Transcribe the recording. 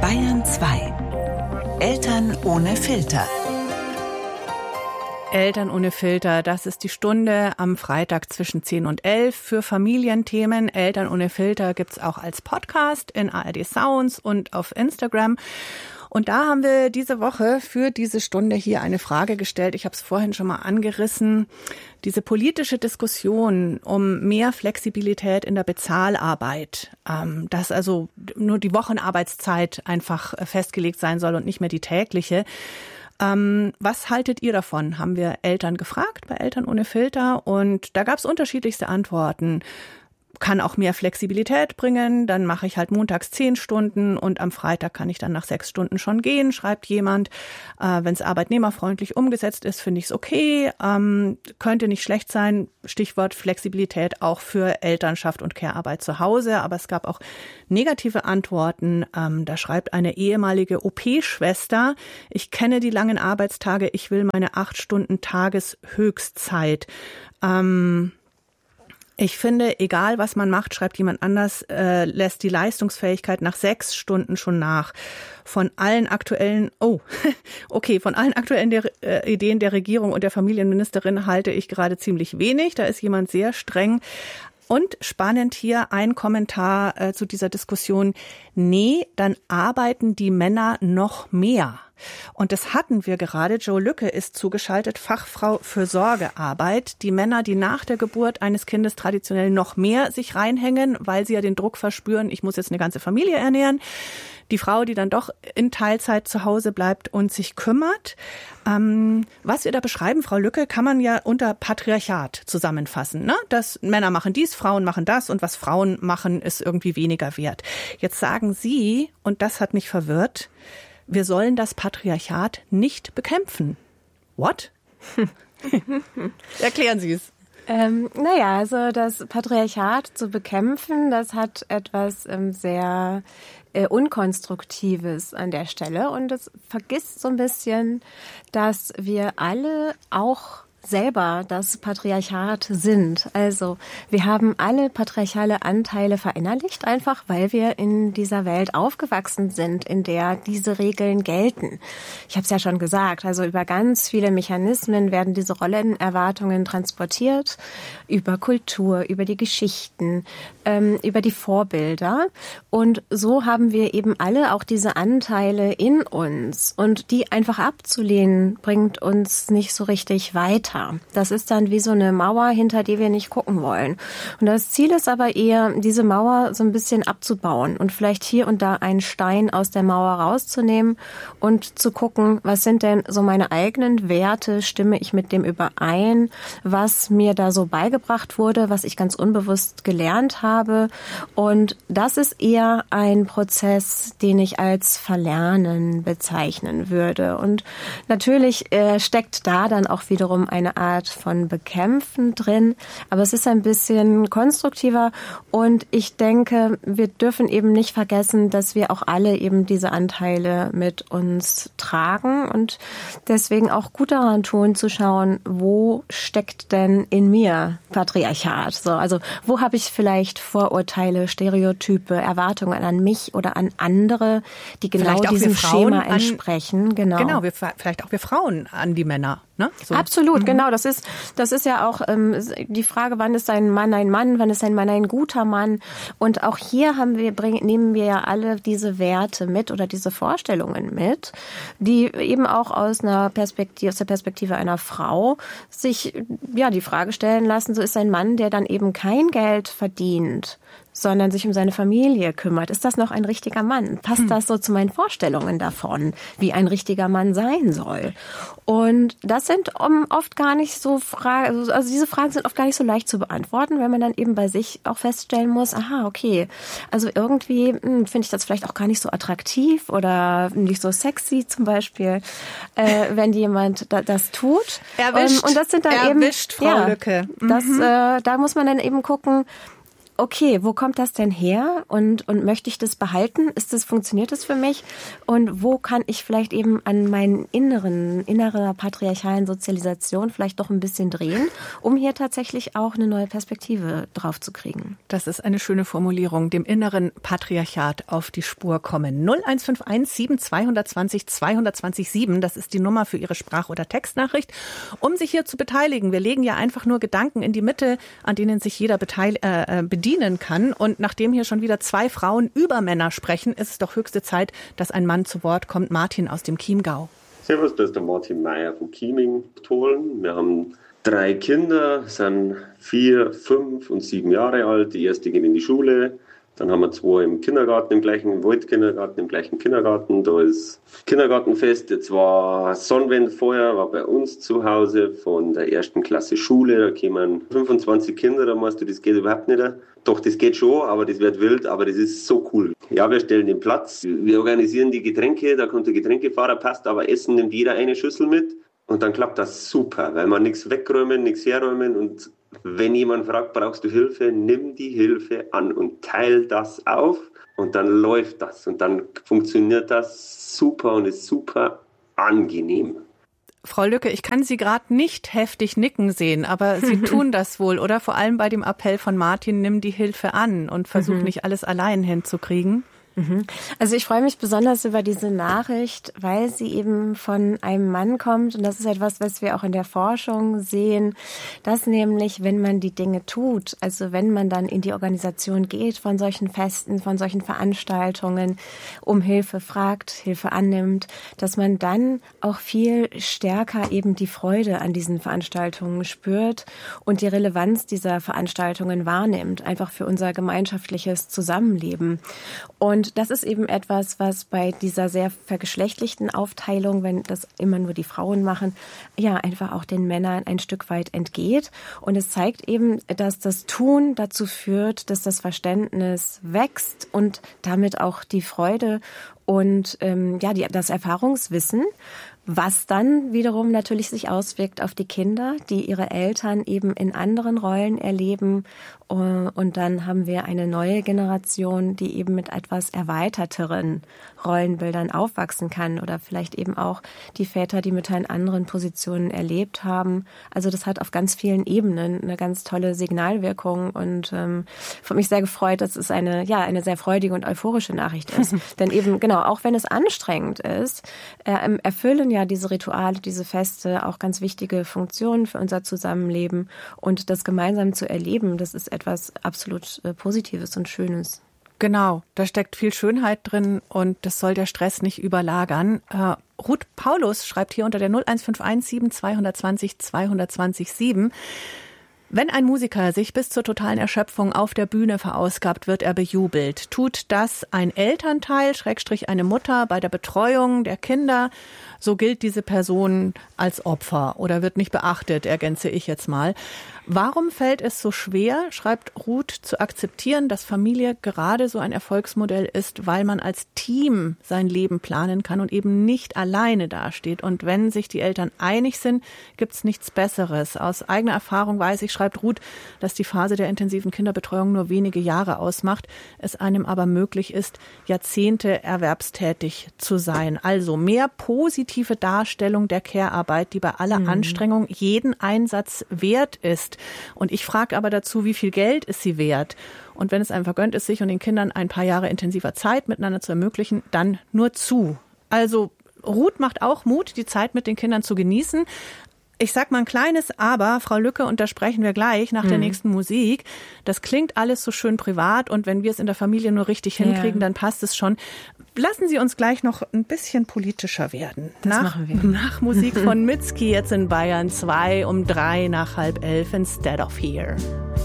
Bayern 2. Eltern ohne Filter. Eltern ohne Filter, das ist die Stunde am Freitag zwischen 10 und 11 für Familienthemen. Eltern ohne Filter gibt's auch als Podcast in ARD Sounds und auf Instagram. Und da haben wir diese Woche für diese Stunde hier eine Frage gestellt. Ich habe es vorhin schon mal angerissen. Diese politische Diskussion um mehr Flexibilität in der Bezahlarbeit, dass also nur die Wochenarbeitszeit einfach festgelegt sein soll und nicht mehr die tägliche. Was haltet ihr davon? Haben wir Eltern gefragt bei Eltern ohne Filter und da gab es unterschiedlichste Antworten. Kann auch mehr Flexibilität bringen, dann mache ich halt montags 10 Stunden und am Freitag kann ich dann nach 6 Stunden schon gehen, schreibt jemand. Wenn es arbeitnehmerfreundlich umgesetzt ist, finde ich es okay. Könnte nicht schlecht sein, Stichwort Flexibilität auch für Elternschaft und Care-Arbeit zu Hause. Aber es gab auch negative Antworten. Da schreibt eine ehemalige OP-Schwester, ich kenne die langen Arbeitstage, ich will meine 8 Stunden Tageshöchstzeit. Ich finde, egal was man macht, schreibt jemand anders, lässt die Leistungsfähigkeit nach 6 Stunden schon nach. Von allen aktuellen Ideen der Regierung und der Familienministerin halte ich gerade ziemlich wenig. Da ist jemand sehr streng. Und spannend hier ein Kommentar zu dieser Diskussion. Nee, dann arbeiten die Männer noch mehr. Und das hatten wir gerade. Jo Lücke ist zugeschaltet, Fachfrau für Sorgearbeit. Die Männer, die nach der Geburt eines Kindes traditionell noch mehr sich reinhängen, weil sie ja den Druck verspüren, ich muss jetzt eine ganze Familie ernähren. Die Frau, die dann doch in Teilzeit zu Hause bleibt und sich kümmert. Was wir da beschreiben, Frau Lücke, kann man ja unter Patriarchat zusammenfassen. Ne? Dass Männer machen dies, Frauen machen das und was Frauen machen, ist irgendwie weniger wert. Jetzt sagen Sie, und das hat mich verwirrt, wir sollen das Patriarchat nicht bekämpfen. What? Erklären Sie es. Also das Patriarchat zu bekämpfen, das hat etwas sehr Unkonstruktives an der Stelle. Und es vergisst so ein bisschen, dass wir alle auch selber das Patriarchat sind. Also wir haben alle patriarchale Anteile verinnerlicht, einfach weil wir in dieser Welt aufgewachsen sind, in der diese Regeln gelten. Ich habe es ja schon gesagt, also über ganz viele Mechanismen werden diese Rollenerwartungen transportiert, über Kultur, über die Geschichten, über die Vorbilder. Und so haben wir eben alle auch diese Anteile in uns. Und die einfach abzulehnen, bringt uns nicht so richtig weiter. Das ist dann wie so eine Mauer, hinter die wir nicht gucken wollen. Und das Ziel ist aber eher, diese Mauer so ein bisschen abzubauen und vielleicht hier und da einen Stein aus der Mauer rauszunehmen und zu gucken, was sind denn so meine eigenen Werte, stimme ich mit dem überein, was mir da so beigebracht wurde, was ich ganz unbewusst gelernt habe. Und das ist eher ein Prozess, den ich als Verlernen bezeichnen würde. Und natürlich steckt da dann auch wiederum eine Art von Bekämpfen drin, aber es ist ein bisschen konstruktiver und ich denke, wir dürfen eben nicht vergessen, dass wir auch alle eben diese Anteile mit uns tragen und deswegen auch gut daran tun, zu schauen, wo steckt denn in mir Patriarchat? So, also wo habe ich vielleicht Vorurteile, Stereotype, Erwartungen an mich oder an andere, die genau diesem Schema entsprechen? Genau, vielleicht auch wir Frauen an die Männer. Ne? So. Absolut, genau. Das ist ja auch die Frage, wann ist ein Mann, wann ist ein Mann ein guter Mann? Und auch hier nehmen wir ja alle diese Werte mit oder diese Vorstellungen mit, die eben auch aus der Perspektive einer Frau sich die Frage stellen lassen, so ist ein Mann, der dann eben kein Geld verdient, sondern sich um seine Familie kümmert. Ist das noch ein richtiger Mann? Passt das so zu meinen Vorstellungen davon, wie ein richtiger Mann sein soll? Und das sind oft gar nicht so Fragen, also diese Fragen sind oft gar nicht so leicht zu beantworten, wenn man dann eben bei sich auch feststellen muss, aha, okay, also irgendwie finde ich das vielleicht auch gar nicht so attraktiv oder nicht so sexy zum Beispiel, wenn jemand das tut. Erwischt, und das sind dann Frau Lücke. Da muss man dann eben gucken, okay, wo kommt das denn her und möchte ich das behalten? Funktioniert das für mich? Und wo kann ich vielleicht eben an meinen innerer patriarchalen Sozialisation vielleicht doch ein bisschen drehen, um hier tatsächlich auch eine neue Perspektive drauf zu kriegen? Das ist eine schöne Formulierung, dem inneren Patriarchat auf die Spur kommen. 0151 7 220 220 7, das ist die Nummer für Ihre Sprach- oder Textnachricht, um sich hier zu beteiligen. Wir legen ja einfach nur Gedanken in die Mitte, an denen sich jeder bedienen kann. Und nachdem hier schon wieder 2 Frauen über Männer sprechen, ist es doch höchste Zeit, dass ein Mann zu Wort kommt. Martin aus dem Chiemgau. Servus, das ist der Martin Meyer von Chieming. Wir haben 3 Kinder, sind 4, 5 und 7 Jahre alt. Die erste geht in die Schule. Dann haben wir 2 im Kindergarten, im gleichen Waldkindergarten, im gleichen Kindergarten. Da ist Kindergartenfest. Jetzt war Sonnenwendfeuer, war bei uns zu Hause von der 1. Klasse Schule. Da kommen 25 Kinder, da meinst du, das geht überhaupt nicht. Doch, das geht schon, aber das wird wild, aber das ist so cool. Ja, wir stellen den Platz, wir organisieren die Getränke, da kommt der Getränkefahrer, passt, aber Essen nimmt jeder eine Schüssel mit. Und dann klappt das super, weil man nichts wegräumen, nichts herräumen und wenn jemand fragt, brauchst du Hilfe, nimm die Hilfe an und teil das auf und dann läuft das und dann funktioniert das super und ist super angenehm. Frau Lücke, ich kann Sie gerade nicht heftig nicken sehen, aber Sie tun das wohl, oder? Vor allem bei dem Appell von Martin, nimm die Hilfe an und versuch nicht alles allein hinzukriegen. Also ich freue mich besonders über diese Nachricht, weil sie eben von einem Mann kommt. Und das ist etwas, was wir auch in der Forschung sehen, dass nämlich, wenn man die Dinge tut, also wenn man dann in die Organisation geht von solchen Festen, von solchen Veranstaltungen, um Hilfe fragt, Hilfe annimmt, dass man dann auch viel stärker eben die Freude an diesen Veranstaltungen spürt und die Relevanz dieser Veranstaltungen wahrnimmt, einfach für unser gemeinschaftliches Zusammenleben. Und das ist eben etwas, was bei dieser sehr vergeschlechtlichten Aufteilung, wenn das immer nur die Frauen machen, ja einfach auch den Männern ein Stück weit entgeht. Und es zeigt eben, dass das Tun dazu führt, dass das Verständnis wächst und damit auch die Freude und das Erfahrungswissen, was dann wiederum natürlich sich auswirkt auf die Kinder, die ihre Eltern eben in anderen Rollen erleben. Und dann haben wir eine neue Generation, die eben mit etwas erweiterteren Rollenbildern aufwachsen kann oder vielleicht eben auch die Väter, die Mütter in anderen Positionen erlebt haben. Also das hat auf ganz vielen Ebenen eine ganz tolle Signalwirkung und hat mich sehr gefreut, dass es eine sehr freudige und euphorische Nachricht ist. Denn eben genau, auch wenn es anstrengend ist, erfüllen ja diese Rituale, diese Feste auch ganz wichtige Funktionen für unser Zusammenleben und das gemeinsam zu erleben, das ist etwas absolut Positives und Schönes. Genau, da steckt viel Schönheit drin und das soll der Stress nicht überlagern. Ruth Paulus schreibt hier unter der 0151 7 220 220 7. Wenn ein Musiker sich bis zur totalen Erschöpfung auf der Bühne verausgabt, wird er bejubelt. Tut das ein Elternteil, / eine Mutter bei der Betreuung der Kinder, so gilt diese Person als Opfer oder wird nicht beachtet, ergänze ich jetzt mal. Warum fällt es so schwer, schreibt Ruth, zu akzeptieren, dass Familie gerade so ein Erfolgsmodell ist, weil man als Team sein Leben planen kann und eben nicht alleine dasteht. Und wenn sich die Eltern einig sind, gibt's nichts Besseres. Aus eigener Erfahrung weiß ich, schreibt Ruth, dass die Phase der intensiven Kinderbetreuung nur wenige Jahre ausmacht, es einem aber möglich ist, Jahrzehnte erwerbstätig zu sein. Also mehr positive Darstellung der Care-Arbeit, die bei aller Anstrengung jeden Einsatz wert ist. Und ich frage aber dazu, wie viel Geld ist sie wert? Und wenn es einem vergönnt ist, sich und den Kindern ein paar Jahre intensiver Zeit miteinander zu ermöglichen, dann nur zu. Also Ruth macht auch Mut, die Zeit mit den Kindern zu genießen. Ich sag mal ein kleines Aber, Frau Lücke, und da sprechen wir gleich nach der nächsten Musik. Das klingt alles so schön privat und wenn wir es in der Familie nur richtig hinkriegen, dann passt es schon. Lassen Sie uns gleich noch ein bisschen politischer werden. Das machen wir. Nach Musik von Mitski jetzt in Bayern 2 um 3 nach 10:30 Instead of Here.